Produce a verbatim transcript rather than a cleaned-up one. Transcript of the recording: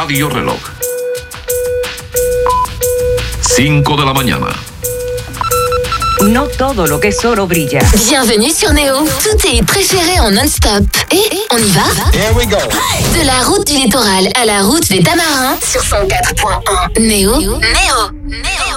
Radio Reloj. cinco de la mañana. No todo lo que es oro brilla. Bienvenue sur Néo. Tous tes hits préférés en non-stop. Et on y va? Here we go. De la route du littoral à la route des Tamarins sur cent quatre point un. Néo. Néo. Néo.